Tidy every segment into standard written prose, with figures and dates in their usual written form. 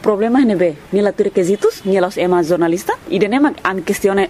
problema nebe ni la requisitos ni los emas jornalistas y tenemos a questione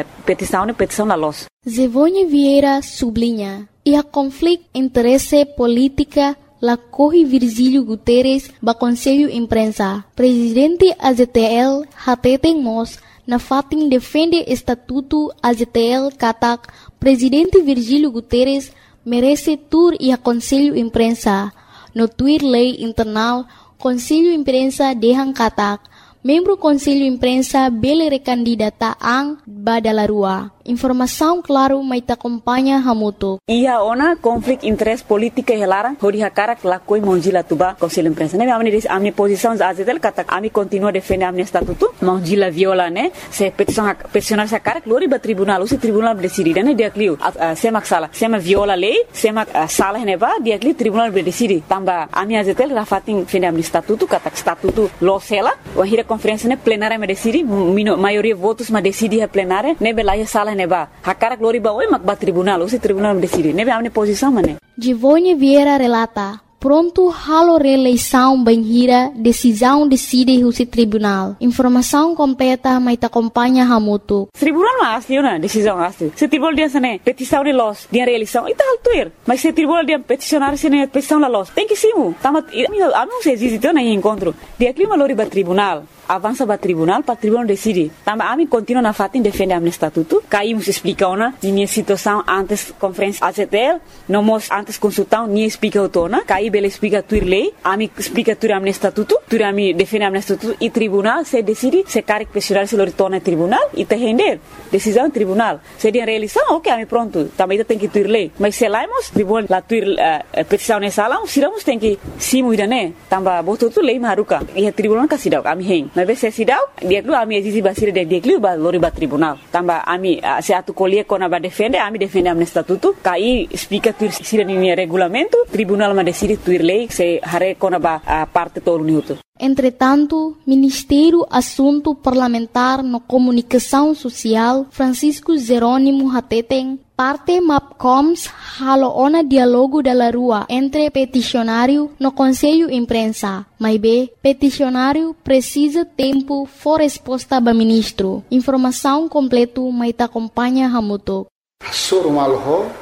petição la los. Zevonha Vieira sublinha e a conflito interesse política la corre Virgílio Guterres ba Conselho Imprensa. Presidente AZTL Hateten Mos na fatin defende estatuto AZTL katak Presidente Virgílio Guterres merece tur e a Conselho Imprensa. No Twitter lei internal Conselho Imprensa dehang katak membro Conselho Imprensa bele recandidata ang Badalarua. Informação claro mai ta acompanha hamuto. Ia ona conflict interest politika helara hori hakara la koi monjila tuba Conselho Imprensa. Ne amni posição azetel kata ami continua defende amni estatuto monjila viola ne se peticionar sa cara glori ba tribunal o tribunal decide ne dia clio semak sala sema viola lei semak sala ne ba dia clio tribunal decide tamba ami azetel rafatin defende amni estatuto kata estatuto lo sela o hira conferência ne plenária me decide maioria votos ma decide a plenária ne bela sala neba hakara glori ba oi makba tribunal o tribunal decide nebe amne posição mané Givonha Vieira relata pronto halo reeleição banhira decisão decide o tribunal informação completa mai ta acompanha hamuto tribunal mas liona decisão asli se tribunal dia sane petição de los dia reeleição ita altuir mas se tribunal dia peticionar sene petição la los tem que simu tama amo se existe na encontro dia clima lori ba tribunal avança para tribunal decide. Também a mim continua na fatin defende a estatuto. Caímos explica ona minha situação antes conferência AZTL, não mos antes consultão nem explica o tona. Caí bela explica tu lei, a mim explica tu a estatuto, tu a mim defende a estatuto e tribunal se decide se cargo questionar se lo retorna tribunal e te render decisão tribunal. Se dia reeleição, ok, a mim pronto. Também tem que tu lei, mas se laimos tribunal la tu petição nessa sala, siramos tem que simu idane. Também botou tu lei maruca e tribunal casidau a mim mas se sidau dia klu ami existe basir de dia klu ba lori ba tribunal tamba ami se atu colie kona ba defende ami defende am estatuto kai explica tu sira ni regulamento tribunal ma decide tu lei se hare kona ba parte todo minuto. Entretanto, Ministério Assunto Parlamentar no Comunicação Social Francisco Jerônimo Hateten parte MAPCOMS halo ona dialogo da rua entre peticionário no Conselho Imprensa. Mas peticionário precisa tempo for resposta ba ministro. Informação completo mai ta acompanha hamuto. Soro malo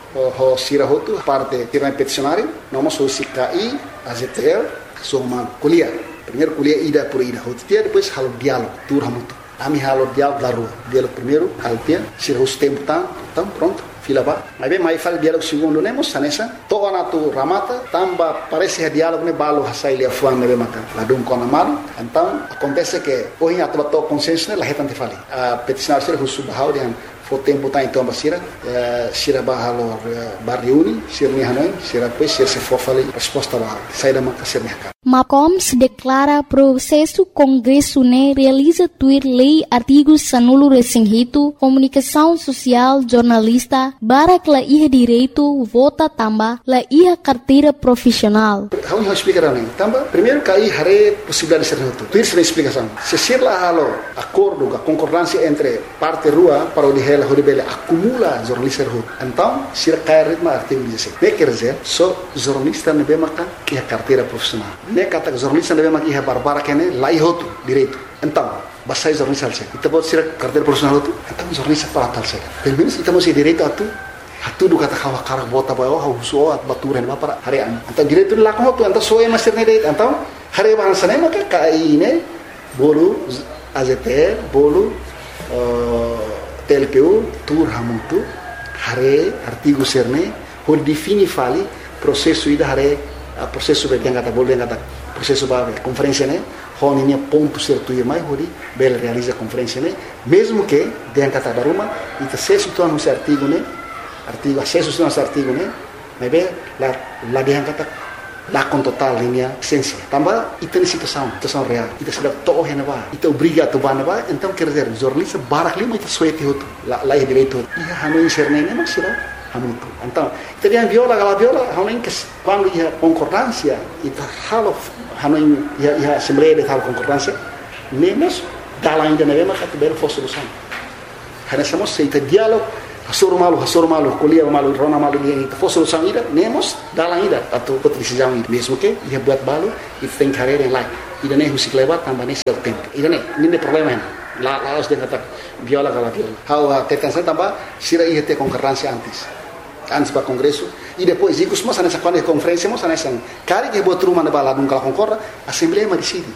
ho sirahotu parte tirana peticionário, nós somos CKI, AZTL, somos kuliah. Primeiro kuliah ida por ida, depois halo diálogo, tur hamuto. Ami halo diálogo da rua. Diálogo primeiro, alpia, sira os tempo tam pronto. Fila ba. Mas bem, mais faz diálogo segundo nemos, sanessa. Toa na tu ramata, tamba parece diálogo ne balo hasai lia fuan ne mata. La dum kona mano. Então, acontece que hoje a to consenso ne la hetan te fali. A peticionário sira husu bahau dian fo tempo tá então basira, sira bahalo barriuni, sira ni hanoi, sira depois sira se for fali resposta bahau. Sai da mata sira ne MAPCOMS declara processo Congresso ne realiza tuir lei artigos sanulo resinhito, comunicação social, jornalista, barak la iha direito, vota tamba, la iha carteira profissional. Vamos explicar também. Tamba, primeiro cair hare possibilidade de ser reto. Tuir se explicação. Se ser lá halo acordo, a concordância entre parte rua para o de ela horibele acumula jornalista reto. Então, se cair ritmo artigo 16. Ne quer dizer, só jornalista ne be maka iha carteira profissional. Ne kata jornalista nebe maki barbara kene lai hotu direito. Então, basta jornalista alse. Ita pode ser carteira profissional hotu. Então jornalista para tal se. Pelo menos ita mesti direito atu do kata kawa karak bota bayo hauso at baturen ba para harian. Então direito la ko hotu anta soe master ne direito. Então hare bahasa ne maka kai ne bolu AZTL bolu TLPU tur hamutu hare artigo serne hor defini fali processo ida hare processo be yang kata boleh kata processo ba conferência né honinha ponto certo e mais hori bela realiza conferência né mesmo que yang kata daruma ita acesso to no artigo né artigo acesso no artigo né mas be la yang kata la com total linha ciência tambah ita ni situação real ita sudah toh hena ba ita obriga to ba na ba então quer dizer jornalista barak lima ita suete hotu la direito ia hanu serne né mas sira hamutu. Então, teriam viola, hanuin que quando ia concordância, ita halo hanuin ia assembleia de tal concordância, nemos dala ainda na mesma categoria for solução. Hanessamos se ita diálogo hasor malu, kuliah malu, rona malu dia itu. For solução ida, nemos dalam ida atau decisão ida. Mesmo que ia buat balu, itu tem carreira em lá. Ida nem musik lewat tambah nem sel tempo. Ida nem, ini problema. Lá os dia kata viola kalau viola. How tetan saya tambah sira ia ter concorrência antes para congresso e depois ikut semua nessa quando conferência semua nessa cari que buat rumah na balada nunca concorda, assembleia decide.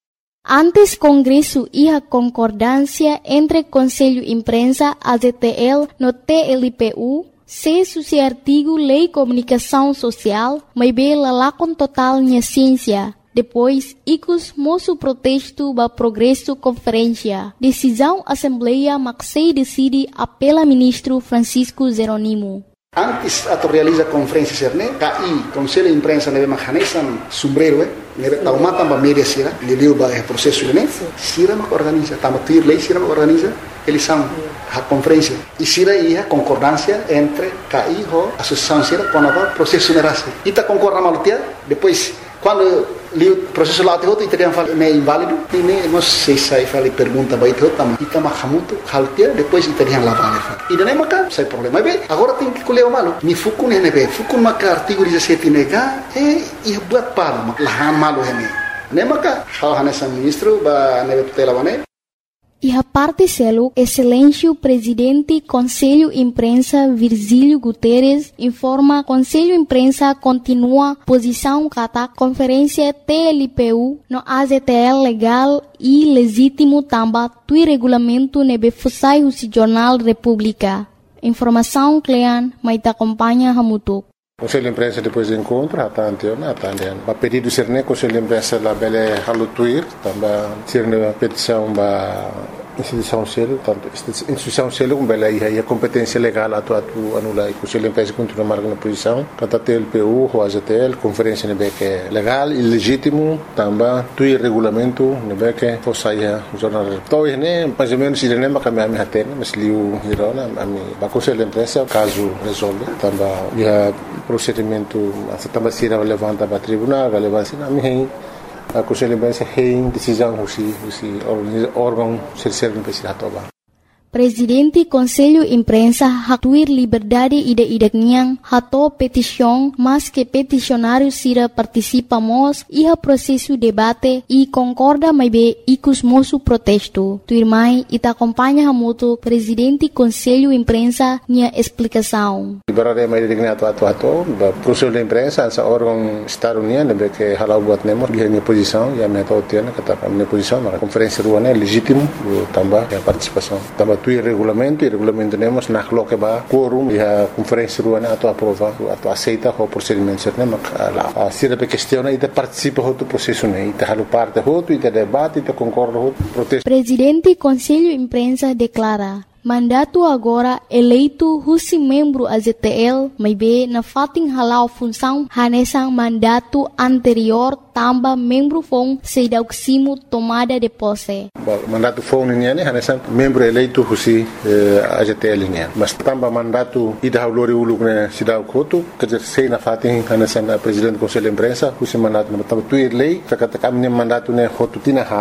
Antes Congresso ia concordância entre Conselho Imprensa, AZTL, no TLPU, se suci artigo Lei Comunicação Social, mas bem lalakon total nya ciência. Depois, icus moço protesto ba progresso conferência. Decisão Assembleia Maxei decide apela ministro Francisco Jeronimo. Antes atau realiza conferência serne, KI, Conselho Imprensa nebe mahanesan sombrero, nebe tauma tamba media sira, liliu ba processo ne, sira mak organiza, tamba tuir lei sira mak organiza, eleição, a conferência. E sira ia concordância entre KI ho associação sira quando va processo nerase. Ita concorda malutia, depois quando li o processo lá outro e teriam falado é inválido, e nem não sei se falei pergunta vai ter outra, mas ita mahamuto haltia depois teriam lá vale. E daí maca, sem problema. Bem, agora tem que colher o malo. Mi fukun é nebe, fukun maca artigo 17 nega e buat palo, lahan malo é ne. Nem maca, hal hanesa ministro ba nebe tutela bane. E a parte selo, excelência presidente Conselho Imprensa Virgílio Guterres informa Conselho Imprensa continua posição kata conferência TLPU no AZTL legal e legítimo tamba tui regulamento nebe fusai o Jornal República. Informação Clean, mas te acompanha Hamutuk. Conselho de Imprensa depois do encontro, a pedido ser ne Conselho de Imprensa la bele halutuir, também ser ne petição ba instituição selo, tanto instituição selo com bele aí a competência legal atu anula e Conselho de Imprensa continua marcando posição, kata TLPU, o AZTL, conferência nebe que legal e legítimo, também tui regulamento nebe que fosaia jornal. Então ne mais ou menos irene makami hatene, mas liu hirona ami ba Conselho de Imprensa caso resolve, também procedimento também se levanta para tribunal, relevância na minha a Conselho de Imprensa tem decisão órgão ser imprensa atoba. Presidente Conselho Imprensa hatuir liberdade ide niang hato petição, mas que peticionário sira participamos e processo debate e concorda mais bem icus moço protesto. Tuirmai ita acompanha hamuto Presidente Conselho Imprensa nia explicação. Liberdade mais digna atu Conselho de Imprensa essa órgão Estado União que halau buat nemo minha posição e a minha totiana kata minha posição na conferência ruana legítimo também a participação também tu regulamento nemos na que ba quorum e a conferência ruana atu aprova atu aceita o procedimento ser nemo a sira pe questiona e participa do processo ne e halu parte hoto e debate e concorda hoto protesto. Presidente Conselho Imprensa declara mandato agora eleito husi membro AZTL, mas be na fating halau função hanesang mandato anterior tamba membro fong sedauksimo tomada de posse. Mandato fong niane hanesang membro eleito husi AZTL niane. Mas tamba mandato ida haulori uluk ne sidau kotu kerja sei na fating hanesang presidente do Conselho de Imprensa husi mandato na tamba tuir lei katakan ne mandato ne hotu tinahan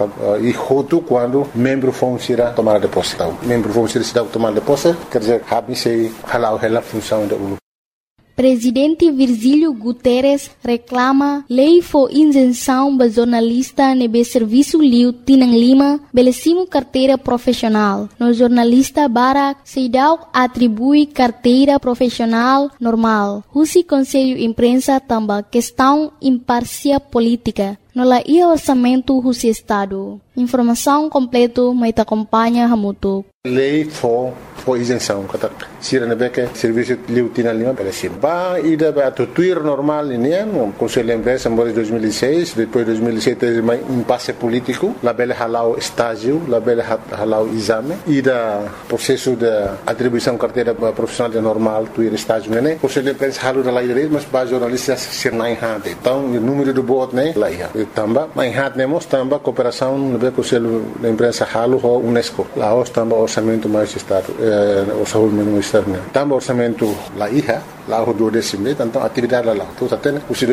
e hotu quando membro fong sira tomada de posse. Membro vão ser cidade tomar de posse, quer dizer, habem se halau a função da ULU. Presidente Virgílio Guterres reclama lei for isenção ba jornalista nebe serviço liu tinang lima belecimo carteira profissional. No jornalista Barak Seidau atribui carteira profissional normal. Husi Conselho Imprensa tamba questão imparcial política. No la ia orçamento husi Estado. Informação completo mas acompanha Hamutuk. Lei for isenção, kata sira nebeke serviço liu tinang lima belecimo. Ba ida ba tuir normal ini Conselho de Imprensa em 2006, depois 2007 impasse político, la bele halau estágio, la bele halau exame, ida processo de atribuição carteira profissional de normal, tuir estágio né. Conselho de Imprensa halu da lei mas ba jornalistas ser na enhate. Então o número do voto né lá ia. Tamba, mas enhate nemos tamba cooperação nebe Conselho de Imprensa halu ho UNESCO. Lá os tamba orçamento mais estado, orçamento mais estado. Tamba orçamento lá ia lá o 12 então atividade lá tu tá tendo o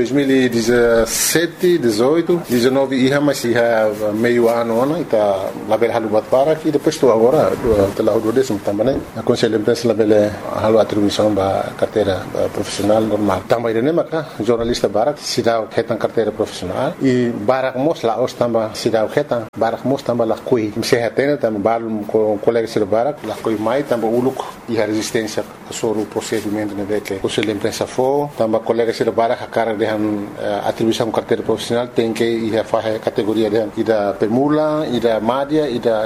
2017 18 19 ia mas ia meio ano ita lá bela halu bat para e depois tu agora lá o 12 também a conselho de imprensa lá bela halu atribuição ba carteira profissional normal também de maka jornalista barak sidau hetan carteira profissional e barak mos lá os tamba sidau hetan barak mos tamba lá coi se hetena tamba balum com colega sir barak lá coi mai tamba uluk e a resistência sobre o procedimento né que o de imprensa for tamba colega sir barak a cara de atribuição carteira profissional tem que ir a fazer categoria de ida permula ida madia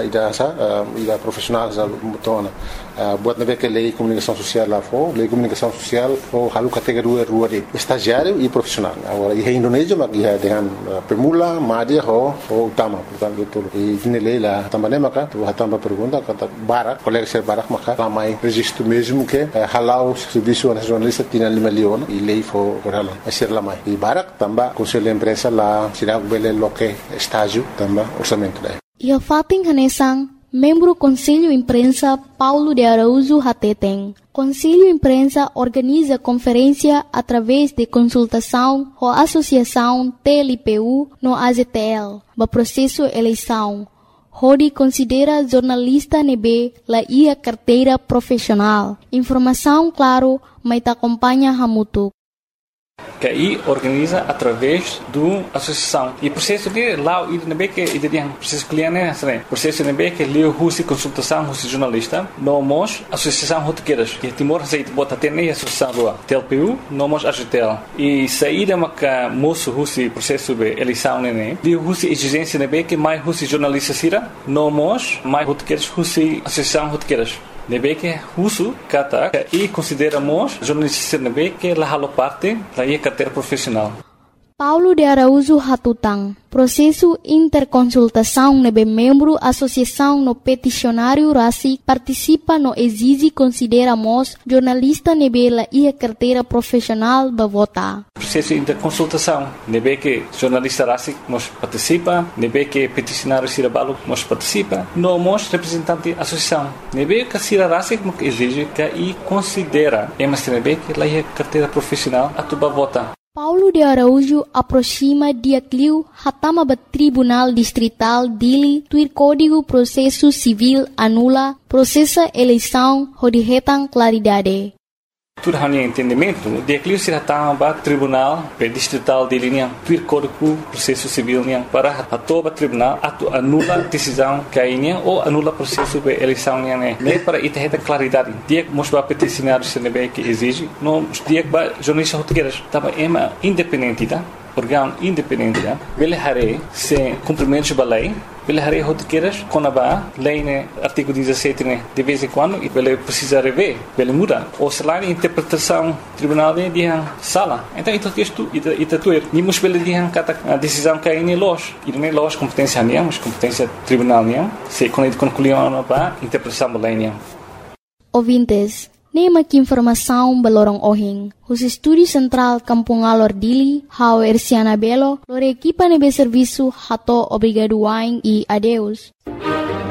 ida profissional za mutona buat na que lei comunicação social lá for lei comunicação social for halu categoria rua de estagiário e profissional agora em Indonésia mas ia dengan permula madia ho utama portanto tudo e nele lá também maka tu hatamba pergunta kata barak colega ser barak maka ramai registro mesmo que halau serviço nacionalista tinha 5 milhões e lei for halau ser lá mais e barak tamba conselho de imprensa lá será bele loque estágio tamba orçamento daí ia fating hanesang membro Conselho Imprensa Paulo de Araújo Hateteng. Conselho Imprensa organiza conferência através de consultação com a Associação TLPU no AZTL, no processo eleição. Rodi considera jornalista nebe la ia carteira profissional. Informação claro, mas acompanha hamutuk. Que aí organiza através do associação e processo de lá e também que tem processo cliente né processo também que leu russo consultação russo jornalista nós associação rotequeiras que Timor aceita bota ter nem associação do TLPU nós AGTL e saída maca moço russo processo de eleição né de russo exigência também que mais russo jornalista sira nós mais rotequeiras russo associação rotequeiras nebe que russo kata e consideramos jornalistas nebe que lá halo parte da carteira profissional. Paulo de Araújo Hatutang, processo interconsultação nebe membro associação no peticionário RACI participa no exige consideramos jornalista nebe la ia carteira profissional ba vota. Processo interconsultação nebe que jornalista RACI nos participa, nebe que peticionário Sirabalo nos participa, nós representante associação nebe que Sira RACI exige que e considera mas nebe que la ia carteira profissional atuba vota. Paulo de Araújo aproxima dia cliu hatama ba Tribunal Distrital Dili tuir Código Processo Civil anula processa eleição hodihetan claridade. Tudo hanya entendimento de cliu se hatama ba Tribunal Distrital Dili niang tuir Código Processo Civil niang para hatoba tribunal atu anula decisão kainya ou anula processo de eleição niang ne para itaheta claridade dia mosba peticionário se nebe que exige no dia ba jornalista rotegueiras tava ema independente tá órgão independente tá ele hare se cumprimento da lei ele hare rotegueiras conaba lei né artigo 17 né de vez em quando e ele precisa rever ele muda ou se lá interpretação tribunal de sala então isso texto ita tuer ni mos ele dihan kata a decisão que aí los e nem los competência niam mas competência tribunal niam se quando concluiu para interpretação da lei niam. Ouvintes, nema que informação balorong ohing. Os Estúdio Central Kampung Alor Dili, hao Erciana Belo, lore equipa nebe serviço hato obrigado waing e adeus.